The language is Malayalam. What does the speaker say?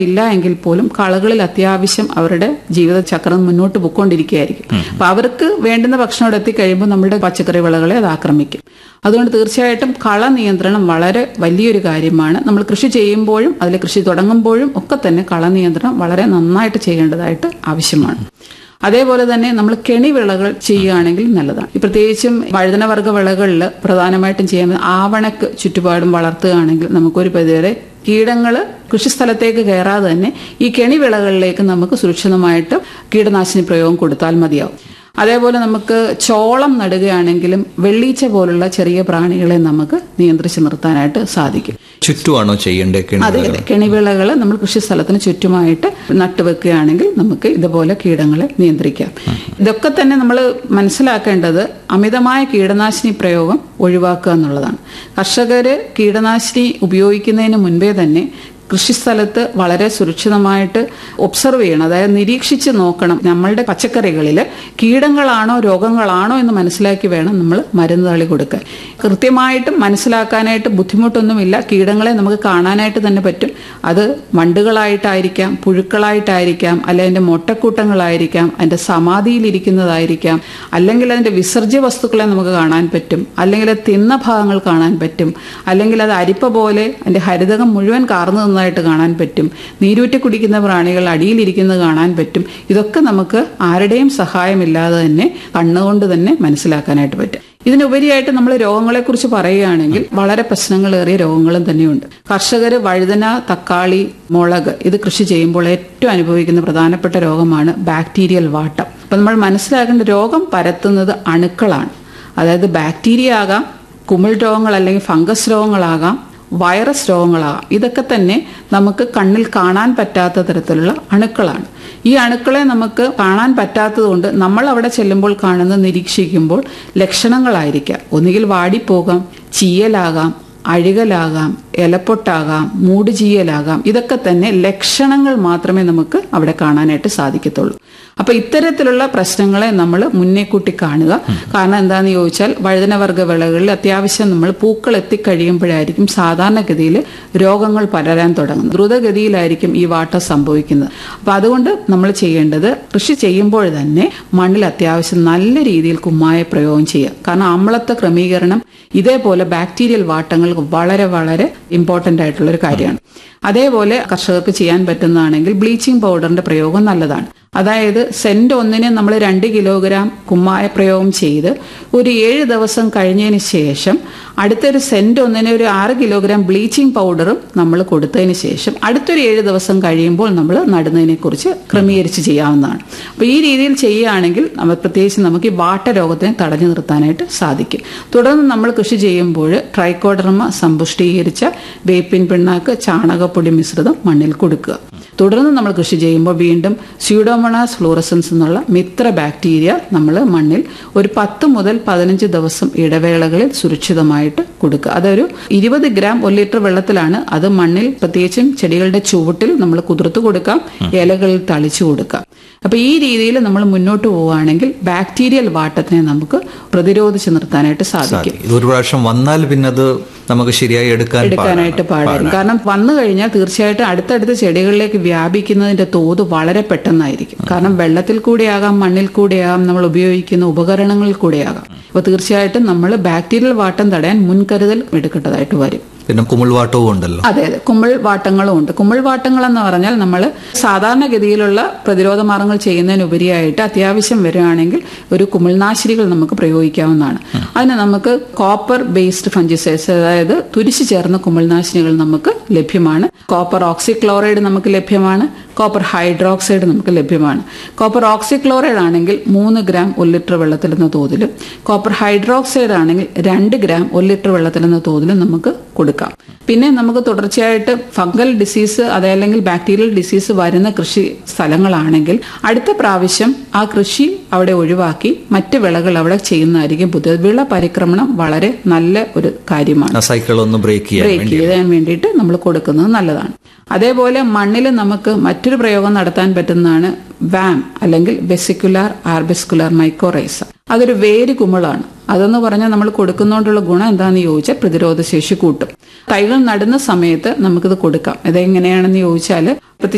ഇല്ല എങ്കിൽ പോലും കളകളിൽ അത്യാവശ്യം അവരുടെ ജീവിതചക്രം മുന്നോട്ട് പോയിക്കൊണ്ടിരിക്കുകയായിരിക്കും. അപ്പൊ അവർക്ക് വേണ്ടുന്ന ഭക്ഷണം അവിടെ എത്തിക്കഴിയുമ്പോൾ നമ്മുടെ പച്ചക്കറി വിളകളെ അത് ആക്രമിക്കും. അതുകൊണ്ട് തീർച്ചയായിട്ടും കള നിയന്ത്രണം വളരെ വലിയൊരു കാര്യമാണ്. നമ്മൾ കൃഷി ചെയ്യുമ്പോഴും അതിൽ കൃഷി തുടങ്ങുമ്പോഴും ഒക്കെ തന്നെ കള നിയന്ത്രണം വളരെ നന്നായിട്ട് ചെയ്യേണ്ടതായിട്ട് ആവശ്യമാണ്. അതേപോലെ തന്നെ നമ്മൾ കെണിവിളകൾ ചെയ്യുകയാണെങ്കിൽ നല്ലതാണ്. പ്രത്യേകിച്ചും വഴുതനവർഗ വിളകളിൽ പ്രധാനമായിട്ടും ചെയ്യുന്നത് ആവണക്ക് ചുറ്റുപാടും വളർത്തുകയാണെങ്കിൽ നമുക്കൊരു പരിധിവരെ കീടങ്ങൾ കൃഷിസ്ഥലത്തേക്ക് കയറാതെ തന്നെ ഈ കെണിവിളകളിലേക്ക് നമുക്ക് സുരക്ഷിതമായിട്ട് കീടനാശിനി പ്രയോഗം കൊടുത്താൽ മതിയാവും. അതേപോലെ നമുക്ക് ചോളം നടുകയാണെങ്കിലും വെള്ളീച്ച പോലുള്ള ചെറിയ പ്രാണികളെ നമുക്ക് നിയന്ത്രിച്ച് നിർത്താനായിട്ട് സാധിക്കും. ചുറ്റുമാണോ ചെയ്യേണ്ടത്? അതെ, കെണിവിളകൾ നമ്മൾ കൃഷിസ്ഥലത്തിന് ചുറ്റുമായിട്ട് നട്ടുവെക്കുകയാണെങ്കിൽ നമുക്ക് ഇതുപോലെ കീടങ്ങളെ നിയന്ത്രിക്കാം. ഇതൊക്കെ തന്നെ നമ്മൾ മനസ്സിലാക്കേണ്ടത് അമിതമായ കീടനാശിനി പ്രയോഗം ഒഴിവാക്കുക എന്നുള്ളതാണ്. കർഷകര് കീടനാശിനി ഉപയോഗിക്കുന്നതിന് മുൻപേ തന്നെ കൃഷിസ്ഥലത്ത് വളരെ സുരക്ഷിതമായിട്ട് ഒബ്സർവ് ചെയ്യണം, അതായത് നിരീക്ഷിച്ച് നോക്കണം. നമ്മളുടെ പച്ചക്കറികളിൽ കീടങ്ങളാണോ രോഗങ്ങളാണോ എന്ന് മനസ്സിലാക്കി വേണം നമ്മൾ മരുന്ന് തളി കൊടുക്കാൻ. കൃത്യമായിട്ടും മനസ്സിലാക്കാനായിട്ട് ബുദ്ധിമുട്ടൊന്നുമില്ല. കീടങ്ങളെ നമുക്ക് കാണാനായിട്ട് തന്നെ പറ്റും. അത് വണ്ടുകളായിട്ടായിരിക്കാം, പുഴുക്കളായിട്ടായിരിക്കാം, അല്ലെങ്കിൽ അതിന്റെ മൊട്ടക്കൂട്ടങ്ങളായിരിക്കാം, അതിന്റെ സമാധിയിലിരിക്കുന്നതായിരിക്കാം, അല്ലെങ്കിൽ അതിന്റെ വിസർജ്യ വസ്തുക്കളെ നമുക്ക് കാണാൻ പറ്റും, അല്ലെങ്കിൽ അത് തിന്ന ഭാഗങ്ങൾ കാണാൻ പറ്റും, അല്ലെങ്കിൽ അത് അരിപ്പ പോലെ അതിന്റെ ഹരിതകം മുഴുവൻ കാർന്നു ായിട്ട് കാണാൻ പറ്റും. നീരൂറ്റി കുടിക്കുന്ന പ്രാണികൾ അടിയിലിരിക്കുന്നത് കാണാൻ പറ്റും. ഇതൊക്കെ നമുക്ക് ആരുടെയും സഹായമില്ലാതെ തന്നെ കണ്ണുകൊണ്ട് തന്നെ മനസ്സിലാക്കാനായിട്ട് പറ്റും. ഇതിനുപരിയായിട്ട് നമ്മൾ രോഗങ്ങളെക്കുറിച്ച് പറയുകയാണെങ്കിൽ വളരെ പ്രശ്നങ്ങളേറിയ രോഗങ്ങളും തന്നെയുണ്ട്. കർഷകർ വഴുതന, തക്കാളി, മുളക് ഇത് കൃഷി ചെയ്യുമ്പോൾ ഏറ്റവും അനുഭവിക്കുന്ന പ്രധാനപ്പെട്ട രോഗമാണ് ബാക്ടീരിയൽ വാട്ടം. അപ്പൊ നമ്മൾ മനസ്സിലാക്കേണ്ട രോഗം പരത്തുന്നത് അണുക്കളാണ്. അതായത് ബാക്ടീരിയ ആകാം, കുമിൾ രോഗങ്ങൾ അല്ലെങ്കിൽ ഫംഗസ് രോഗങ്ങളാകാം, വൈറസ് രോഗങ്ങളാകാം. ഇതൊക്കെ തന്നെ നമുക്ക് കണ്ണിൽ കാണാൻ പറ്റാത്ത തരത്തിലുള്ള അണുക്കളാണ്. ഈ അണുക്കളെ നമുക്ക് കാണാൻ പറ്റാത്തതുകൊണ്ട് നമ്മൾ അവിടെ ചെല്ലുമ്പോൾ കാണുന്നത് നിരീക്ഷിക്കുമ്പോൾ ലക്ഷണങ്ങളായിരിക്കാം. ഒന്നുകിൽ വാടിപ്പോകാം, ചീയലാകാം, അഴുകലാകാം, ഇലപ്പൊട്ടാകാം, മൂടുചീയലാകാം. ഇതൊക്കെ തന്നെ ലക്ഷണങ്ങൾ മാത്രമേ നമുക്ക് അവിടെ കാണാനായിട്ട് സാധിക്കത്തുള്ളൂ. അപ്പൊ ഇത്തരത്തിലുള്ള പ്രശ്നങ്ങളെ നമ്മൾ മുന്നേ കൂട്ടി കാണുക. കാരണം എന്താണെന്ന് ചോദിച്ചാൽ വഴുതനവർഗ വിളകളിൽ അത്യാവശ്യം നമ്മൾ പൂക്കൾ എത്തിക്കഴിയുമ്പോഴായിരിക്കും സാധാരണഗതിയിൽ രോഗങ്ങൾ പടരാൻ തുടങ്ങുന്നത്. ദ്രുതഗതിയിലായിരിക്കും ഈ വാട്ടം സംഭവിക്കുന്നത്. അപ്പൊ അതുകൊണ്ട് നമ്മൾ ചെയ്യേണ്ടത് കൃഷി ചെയ്യുമ്പോൾ തന്നെ മണ്ണിൽ അത്യാവശ്യം നല്ല രീതിയിൽ കുമ്മായ പ്രയോഗം ചെയ്യുക. കാരണം അമ്ലത്വ ക്രമീകരണം ഇതേപോലെ ബാക്ടീരിയൽ വാട്ടങ്ങൾക്ക് വളരെ വളരെ ഇമ്പോർട്ടന്റ് ആയിട്ടുള്ള ഒരു കാര്യമാണ്. അതേപോലെ കർഷകർക്ക് ചെയ്യാൻ പറ്റുന്നതാണെങ്കിൽ ബ്ലീച്ചിങ് പൗഡറിന്റെ പ്രയോഗം നല്ലതാണ്. അതായത് സെന്റ് ഒന്നിന് നമ്മൾ 2 കിലോഗ്രാം കുമ്മായ പ്രയോഗം ചെയ്ത് ഒരു 7 ദിവസം കഴിഞ്ഞതിന് ശേഷം അടുത്തൊരു സെന്റ് ഒന്നിന് ഒരു 6 കിലോഗ്രാം ബ്ലീച്ചിങ് പൗഡറും നമ്മൾ കൊടുത്തതിന് ശേഷം അടുത്തൊരു 7 ദിവസം കഴിയുമ്പോൾ നമ്മൾ നടുന്നതിനെ കുറിച്ച് ക്രമീകരിച്ച് ചെയ്യാവുന്നതാണ്. അപ്പൊ ഈ രീതിയിൽ ചെയ്യുകയാണെങ്കിൽ പ്രത്യേകിച്ച് നമുക്ക് ഈ വാട്ട രോഗത്തിനെ തടഞ്ഞു നിർത്താനായിട്ട് സാധിക്കും. തുടർന്ന് നമ്മൾ കൃഷി ചെയ്യുമ്പോൾ ട്രൈക്കോഡർമ സമ്പുഷ്ടീകരിച്ച വേപ്പിൻ പിണ്ണാക്ക്, ചാണകപ്പൊടി മിശ്രിതം മണ്ണിൽ കൊടുക്കുക. തുടർന്ന് നമ്മൾ കൃഷി ചെയ്യുമ്പോൾ വീണ്ടും സ്യൂഡോമോണാസ് ഫ്ലൂറസൻസ് എന്നുള്ള മിത്ര ബാക്ടീരിയ നമ്മൾ മണ്ണിൽ ഒരു 10 മുതൽ 15 ദിവസം ഇടവേളകളിൽ സുരക്ഷിതമായിട്ട് കൊടുക്കുക. അതൊരു 20 ഗ്രാം 1 ലിറ്റർ വെള്ളത്തിലാണ്. അത് മണ്ണിൽ പ്രത്യേകിച്ചും ചെടികളുടെ ചുവട്ടിൽ നമ്മൾ കുതിർത്ത് കൊടുക്കാം, ഇലകളിൽ തളിച്ചു കൊടുക്കാം. അപ്പൊ ഈ രീതിയിൽ നമ്മൾ മുന്നോട്ട് പോവുകയാണെങ്കിൽ ബാക്ടീരിയൽ വാട്ടത്തിനെ നമുക്ക് പ്രതിരോധിച്ച് നിർത്താനായിട്ട് സാധിക്കും. ഒരു പ്രാവശ്യം വന്നാൽ പിന്നെ അത് നമുക്ക് ശരിയായി എടുക്കാനായിട്ട് പാടാണ്. കാരണം വന്നു കഴിഞ്ഞാൽ തീർച്ചയായിട്ടും അടുത്തടുത്ത ചെടികളിലേക്ക് വ്യാപിക്കുന്നതിന്റെ തോത് വളരെ പെട്ടെന്നായിരിക്കും. കാരണം വെള്ളത്തിൽ കൂടെയാകാം, മണ്ണിൽ കൂടെയാകാം, നമ്മൾ ഉപയോഗിക്കുന്ന ഉപകരണങ്ങളിൽ കൂടെയാകാം. അപ്പൊ തീർച്ചയായിട്ടും നമ്മൾ ബാക്ടീരിയൽ വാട്ടം തടയാൻ മുൻകരുതൽ എടുക്കേണ്ടതായിട്ട് വരും. പിന്നെ കുമിൾവാട്ടവും ഉണ്ടല്ലോ. അതെ, കുമിൾവാട്ടങ്ങളും ഉണ്ട്. കുമിൾവാട്ടങ്ങൾ എന്ന് പറഞ്ഞാൽ നമ്മൾ സാധാരണഗതിയിലുള്ള പ്രതിരോധ മാർഗങ്ങൾ ചെയ്യുന്നതിനുപരിയായിട്ട് അത്യാവശ്യം വരികയാണെങ്കിൽ ഒരു കുമിൾനാശിനികൾ നമുക്ക് പ്രയോഗിക്കാവുന്നതാണ്. അതിന് നമുക്ക് കോപ്പർ ബേസ്ഡ് ഫംഗിസൈഡ്സ്, അതായത് തുരിശു ചേർന്ന കുമിൾനാശിനികൾ നമുക്ക് ലഭ്യമാണ്. കോപ്പർ ഓക്സിക്ലോറൈഡ് നമുക്ക് ലഭ്യമാണ്, കോപ്പർ ഹൈഡ്രോക്സൈഡ് നമുക്ക് ലഭ്യമാണ്. കോപ്പർ ഓക്സിക്ലോറൈഡ് ആണെങ്കിൽ 3 ഗ്രാം 1 ലിറ്റർ വെള്ളത്തിലെന്ന തോതിലും, കോപ്പർ ഹൈഡ്രോക്സൈഡ് ആണെങ്കിൽ 2 ഗ്രാം 1 ലിറ്റർ വെള്ളത്തിലെന്ന തോതിലും നമുക്ക് കൊടുക്കാം. പിന്നെ നമുക്ക് തുടർച്ചയായിട്ട് ഫംഗൽ ഡിസീസ് അതല്ലെങ്കിൽ ബാക്ടീരിയൽ ഡിസീസ് വരുന്ന കൃഷി സ്ഥലങ്ങളാണെങ്കിൽ അടുത്ത പ്രാവശ്യം ആ കൃഷി അവിടെ ഒഴിവാക്കി മറ്റ് വിളകൾ അവിടെ ചെയ്യുന്നതായിരിക്കും ബുദ്ധിമുട്ട്. വിള പരിക്രമണം വളരെ നല്ല ഒരു കാര്യമാണ്. സൈക്കിൾ ഒന്ന് ബ്രേക്ക് ചെയ്യാൻ വേണ്ടിയിട്ട് നമ്മൾ കൊടുക്കുന്നത് നല്ലതാണ്. അതേപോലെ മണ്ണിൽ നമുക്ക് മറ്റൊരു പ്രയോഗം നടത്താൻ പറ്റുന്നതാണ് വാം അല്ലെങ്കിൽ വെസിക്കുലാർ ആർബിസ്കുലാർ മൈക്കോറൈസ. അതൊരു വേര് കുമിളാണ്. അതെന്ന് പറഞ്ഞാൽ നമ്മൾ കൊടുക്കുന്നതുകൊണ്ടുള്ള ഗുണം എന്താണെന്ന് ചോദിച്ചാൽ പ്രതിരോധ ശേഷി കൂട്ടും. തൈകൾ നടുന്ന സമയത്ത് നമുക്കിത് കൊടുക്കാം. ഇതെങ്ങനെയാണെന്ന് ചോദിച്ചാൽ